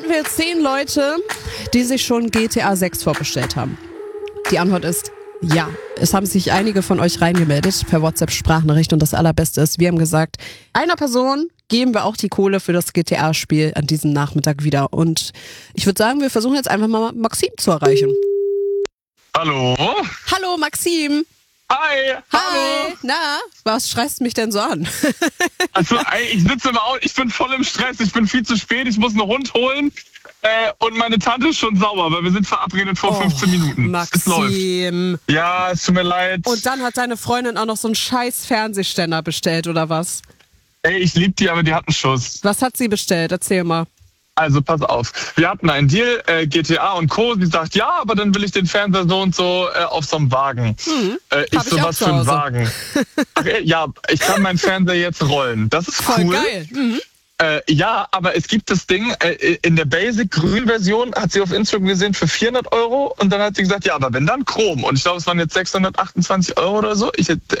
hätten wir jetzt 10 Leute, die sich schon GTA 6 vorbestellt haben. Die Antwort ist ja. Es haben sich einige von euch reingemeldet per WhatsApp-Sprachnachricht und das Allerbeste ist, wir haben gesagt, einer Person geben wir auch die Kohle für das GTA-Spiel an diesem Nachmittag wieder. Und ich würde sagen, wir versuchen jetzt einfach mal Maxim zu erreichen. Hallo? Hallo Maxim. Hi! Hi! Na, was schreist mich denn so an? Also, ich sitze im Auto, ich bin voll im Stress, ich bin viel zu spät, ich muss einen Hund holen und meine Tante ist schon sauer, weil wir sind verabredet vor 15 Minuten. Es läuft. Maxim. Ja, es tut mir leid. Und dann hat deine Freundin auch noch so einen scheiß Fernsehständer bestellt, oder was? Ey, ich lieb die, aber die hat einen Schuss. Was hat sie bestellt? Erzähl mal. Also pass auf, wir hatten einen Deal, GTA und Co. Sie sagt, ja, aber dann will ich den Fernseher so und so auf so einem Wagen. Ich so, was für ein Wagen? Ach, ja, ich kann meinen Fernseher jetzt rollen. Das ist voll cool. Geil. Mhm. Ja, aber es gibt das Ding, in der Basic-Grün-Version hat sie auf Instagram gesehen für 400 € und dann hat sie gesagt, ja, aber wenn dann Chrom. Und ich glaube, es waren jetzt 628 € oder so.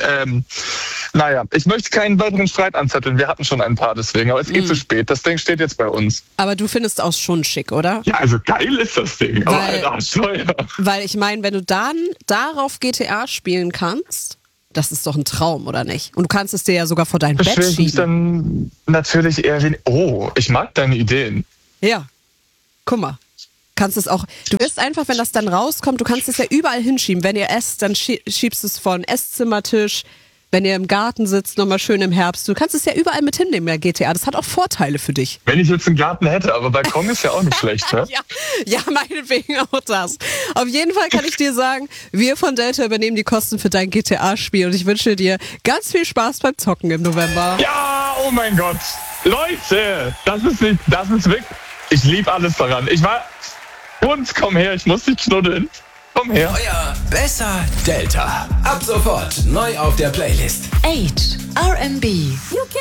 Naja, ich möchte keinen weiteren Streit anzetteln. Wir hatten schon ein paar deswegen, aber es ist zu spät. Das Ding steht jetzt bei uns. Aber du findest auch schon schick, oder? Ja, also geil ist das Ding. Aber Alter, teuer. Weil ich meine, wenn du dann darauf GTA spielen kannst, das ist doch ein Traum, oder nicht? Und du kannst es dir ja sogar vor dein Bett schieben. Dann natürlich eher wie... Oh, ich mag deine Ideen. Ja, guck mal. Kannst es auch, du wirst einfach, wenn das dann rauskommt, du kannst es ja überall hinschieben. Wenn ihr esst, dann schiebst du es vor den Esszimmertisch. Wenn ihr im Garten sitzt, nochmal schön im Herbst. Du kannst es ja überall mit hinnehmen, der GTA. Das hat auch Vorteile für dich. Wenn ich jetzt einen Garten hätte, aber Balkon ist ja auch nicht schlecht, ne? Ja, meinetwegen auch das. Auf jeden Fall kann ich dir sagen, wir von Delta übernehmen die Kosten für dein GTA-Spiel und ich wünsche dir ganz viel Spaß beim Zocken im November. Ja, oh mein Gott. Leute, das ist wirklich, ich liebe alles daran. Hund, komm her, ich muss dich knuddeln. Komm her. Euer Besser Delta. Ab sofort neu auf der Playlist. Age, R&B,